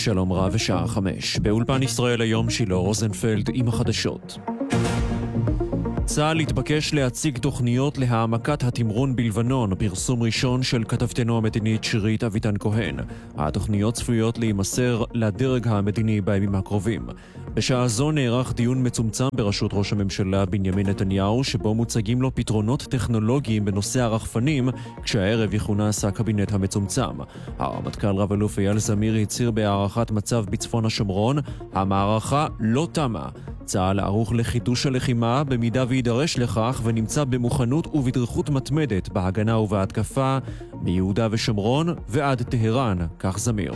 שלום רב ושעה 5. באולפן ישראל היום שילה רוזנפלד עם החדשות. צה"ל התבקש להציג תוכניות להעמקת התמרון בלבנון, פרסום ראשון של כתבתנו המדינית שירית אביטן כהן. התוכניות צפויות להימסר לדרג המדיני בימים הקרובים. בשעה זו נערך דיון מצומצם בראשות ראש הממשלה בנימין נתניהו, שבו מוצגים לו פתרונות טכנולוגיים בנושא הרחפנים, כשהערב יכונס הקבינט המצומצם. הרמטכ"ל רב-אלוף אייל זמיר הצהיר בהערכת מצב בצפון השומרון, המערכה לא תמה. צה"ל ערוך לחידוש הלחימה במידה וידרש לכך, ונמצא במוכנות ובדריכות מתמדת בהגנה ובהתקפה מיהודה ושומרון ועד טהרן, כך זמיר.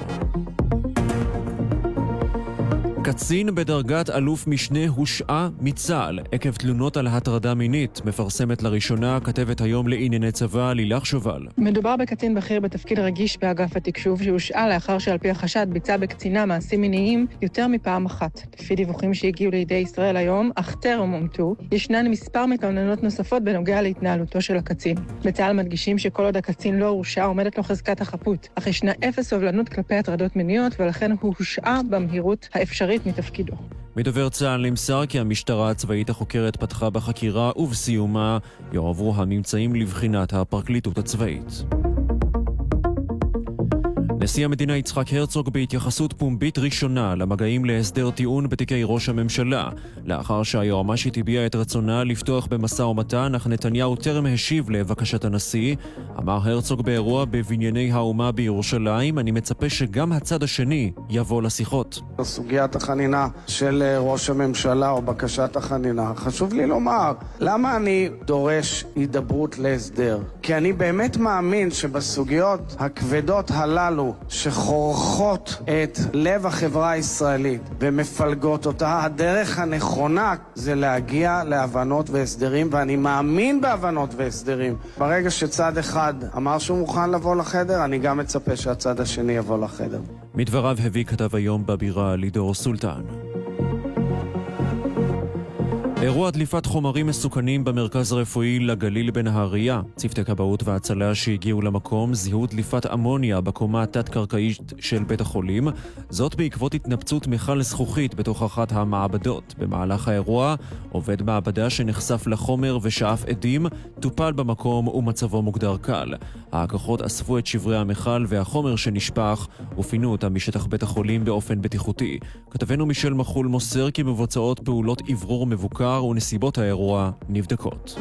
קצין בדרגת אלוף משנה הושעה מצה"ל עקב תלונות על הטרדה מינית, מפרסמת לראשונה כתבת היום לענייני צבא לילך שובל. מדובר בקצין בכיר בתפקיד רגיש באגף התקשוב שהושעה לאחר שעל פי החשד ביצע בקצינה מעשים מיניים יותר מפעם אחת. לפי דיווחים שהגיעו לידי ישראל היום, אך טרם אומתו, ישנן מספר מתלוננות נוספות בנוגע להתנהלותו של הקצין. בצה"ל מדגישים שכל עוד הקצין לא הורשע עומדת לו חזקת החפות, אך ישנה אפס סובלנות כלפי הטרדות מיניות, ולכן הוא הושעה במהירות האפשרית מתפקידו. מדובר צה"ל נמסר כי המשטרה הצבאית החוקרת פתחה בחקירה, ובסיומה יועברו הממצאים לבחינת הפרקליטות הצבאית. נשיא המדינה יצחק הרצוג בהתייחסות פומבית ראשונה למגעים להסדר טיעון בתיקי ראש הממשלה. לאחר שהיועמ"שית הביעה את רצונה לפתוח במשא ומתן, אך נתניהו טרם השיב לבקשת הנשיא. אמר הרצוג באירוע בבנייני האומה בירושלים, אני מצפה שגם הצד השני יבוא לשיחות. סוגיית החנינה של ראש הממשלה או בקשת החנינה, חשוב לי לומר, למה אני דורש הידברות להסדר? כי אני באמת מאמין שבסוגיות הכבדות הללו שחורכות את לב החברה הישראלית ומפלגות אותה, הדרך הנכונה זה להגיע להבנות והסדרים, ואני מאמין בהבנות והסדרים. ברגע שצד אחד אמר שהוא מוכן לבוא לחדר, אני גם מצפה שהצד השני יבוא לחדר. מדבריו הביא כתב היום בבירה לידור סולטן. אירוע דליפת חומרים מסוכנים במרכז הרפואי לגליל בנהריה. צוותי כבאות והצלה שהגיעו למקום זיהו דליפת אמוניה בקומה התת-קרקעית של בית החולים, זאת בעקבות התנפצות מכל זכוכית בתוך אחת המעבדות. במהלך האירוע עובד מעבדה שנחשף לחומר ושאף עדים טופל במקום ומצבו מוגדר קל. הכוחות אספו את שברי המכל והחומר שנשפך ופינו אותם משטח בית החולים באופן בטיחותי. כתבנו מישל מחול מוסר כי מבוצעות פעולות עברור מבוקר ונסיבות האירוע נבדקות.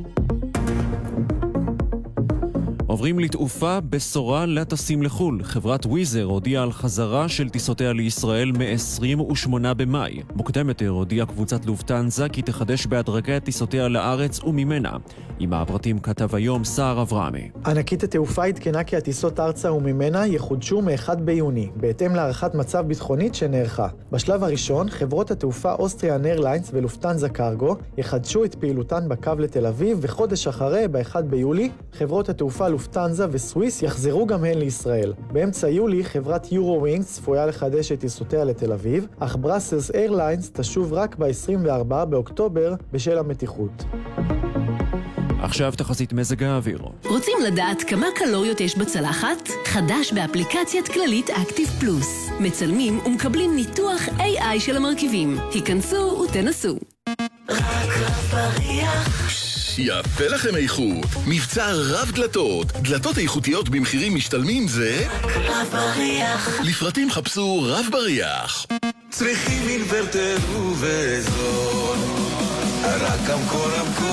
עוברים לתעופה, בשורה לטסים לחול. חברת וויזר הודיעה על חזרה של טיסותיה לישראל מ-28 במאי. מוקדם יותר הודיעה קבוצת לופטנזה כי תחדש בהדרגה את טיסותיה לארץ וממנה. עם הפרטים כתב היום סער אברהמי. ענקית התעופה התקנה כי הטיסות ארצה וממנה יחודשו מ-1 ביוני, בהתאם להערכת מצב ביטחונית שנערכה. בשלב הראשון, חברות התעופה אוסטריאן איירליינס ולופטנזה קארגו יחדשו את פעילותן בקו לתל אביב, וחודש אחרי, ב-1 ביולי, חברות התעופה לופטנזה וסוויס יחזרו גם הן לישראל. באמצע יולי, חברת יורו-ווינגס צפויה לחדש את טיסותיה לתל אביב, אך בראסלס איירליינס תשוב רק ב-24 באוקטובר בשל המתיחות. עכשיו תחזית מזג האוויר. רוצים לדעת כמה קלוריות יש בצלחת? חדש באפליקציית כללית אקטיב פלוס. מצלמים ומקבלים ניתוח AI של המרכיבים. היכנסו ותנסו. רק רב בריח. יפה לכם איכות. מבצע רב דלתות. דלתות איכותיות במחירים משתלמים זה רק רב בריח. לפרטים חפשו רב בריח. צריכים אינוורטר ובזול. רק המקור.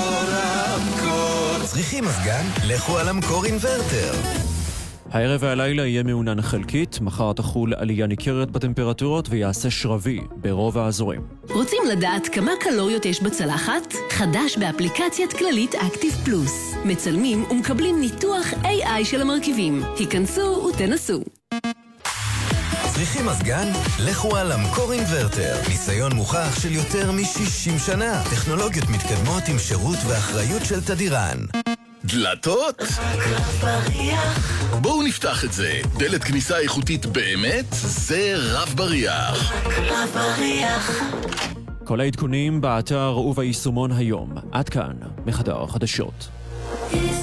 צריכים מזגן? לכו על המקור אינוורטר. הערב והלילה יהיה מעונן חלקית, מחר תחול עלייה ניכרת בטמפרטורות ויעשה שרבי ברוב האזורים. רוצים לדעת כמה קלוריות יש בצלחת? חדש באפליקציית כללית אקטיב פלוס. מצלמים ומקבלים ניתוח AI של המרכיבים. היכנסו ותנסו. צריכים מזגן? לכו על המקור אינוורטר. ניסיון מוכח של יותר מ-60 שנה. טכנולוגיות מתקדמות עם שירות ואחריות של תדירן. דלתות? בואו נפתח את זה. דלת כניסה איכותית באמת? זה רב בריח. רב בריח. כל העדכונים באתר וביישומון היום. עד כאן, מחדר חדשות.